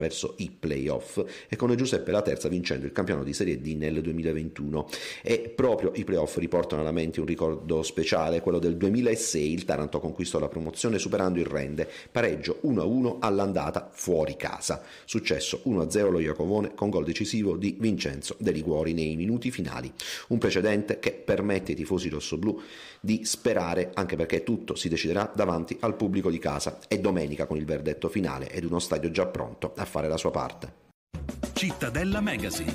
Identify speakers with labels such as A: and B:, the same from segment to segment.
A: verso i playoff, e con Giuseppe la terza vincendo il campionato di Serie D nel 2021. E proprio i playoff riportano alla mente un ricordo speciale, quello del 2006. Il Taranto conquistò la promozione superando il Rende, pareggio 1-1 all'andata fuori casa, successo 1-0 lo Iacovone con gol decisivo di Vincenzo De Liguori nei minuti finali, un precedente che permette ai tifosi rossoblù di sperare, anche perché tutto si deciderà davanti al pubblico di casa e domenica con il verdetto finale ed uno stadio già pronto a fare la sua parte.
B: Cittadella Magazine.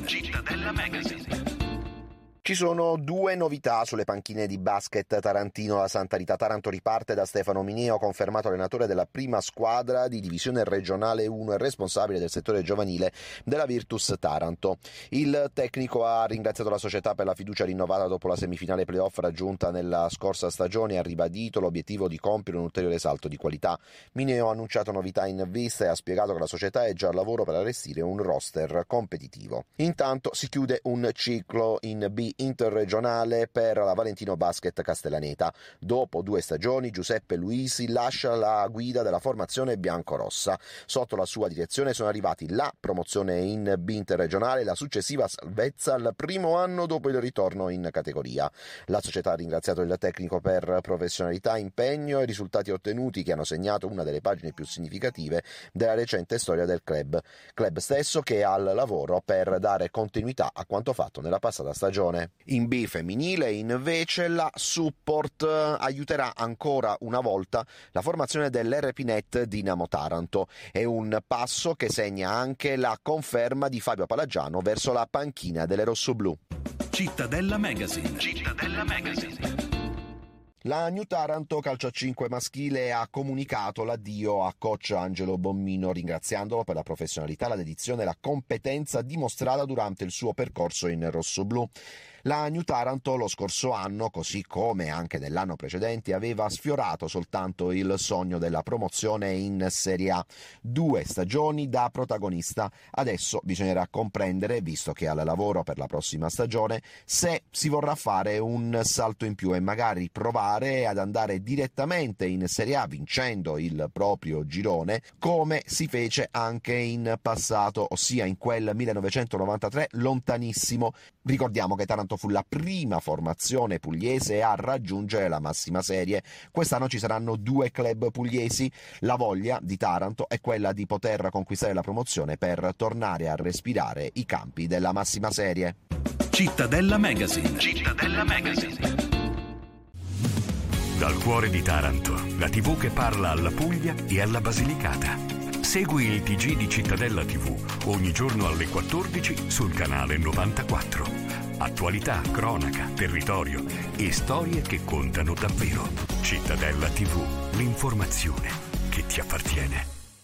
A: Ci sono due novità sulle panchine di basket tarantino. La Santa Rita Taranto riparte da Stefano Mineo, confermato allenatore della prima squadra di divisione regionale 1 e responsabile del settore giovanile della Virtus Taranto. Il tecnico ha ringraziato la società per la fiducia rinnovata dopo la semifinale playoff raggiunta nella scorsa stagione e ha ribadito l'obiettivo di compiere un ulteriore salto di qualità. Mineo ha annunciato novità in vista e ha spiegato che la società è già al lavoro per allestire un roster competitivo. Intanto si chiude un ciclo in B interregionale per la Valentino Basket Castellaneta. Dopo 2 stagioni Giuseppe Luisi lascia la guida della formazione biancorossa. Sotto la sua direzione sono arrivati la promozione in B interregionale e la successiva salvezza al primo anno dopo il ritorno in categoria. La società ha ringraziato il tecnico per professionalità, impegno e risultati ottenuti che hanno segnato una delle pagine più significative della recente storia del club stesso, che è al lavoro per dare continuità a quanto fatto nella passata stagione. In B femminile invece la Support aiuterà ancora una volta la formazione dell'RP-Net Dinamo Taranto. È un passo che segna anche la conferma di Fabio Palagiano verso la panchina delle rossoblù.
B: Cittadella Magazine.
A: La New Taranto Calcio a 5 maschile ha comunicato l'addio a coach Angelo Bommino, ringraziandolo per la professionalità, la dedizione e la competenza dimostrata durante il suo percorso in rossoblù. La New Taranto lo scorso anno, così come anche nell'anno precedente, aveva sfiorato soltanto il sogno della promozione in Serie A. 2 stagioni da protagonista. Adesso bisognerà comprendere, visto che è al lavoro per la prossima stagione, se si vorrà fare un salto in più e magari provare ad andare direttamente in Serie A vincendo il proprio girone, come si fece anche in passato, ossia in quel 1993 lontanissimo. Ricordiamo che Taranto fu la prima formazione pugliese a raggiungere la massima serie. Quest'anno ci saranno 2 club pugliesi. La voglia di Taranto è quella di poter conquistare la promozione per tornare a respirare i campi della massima serie.
B: Cittadella Magazine.
C: Dal cuore di Taranto, la TV che parla alla Puglia e alla Basilicata. Segui il TG di Cittadella TV ogni giorno alle 14 sul canale 94. Attualità, cronaca, territorio e storie che contano davvero. Cittadella TV, l'informazione che ti appartiene.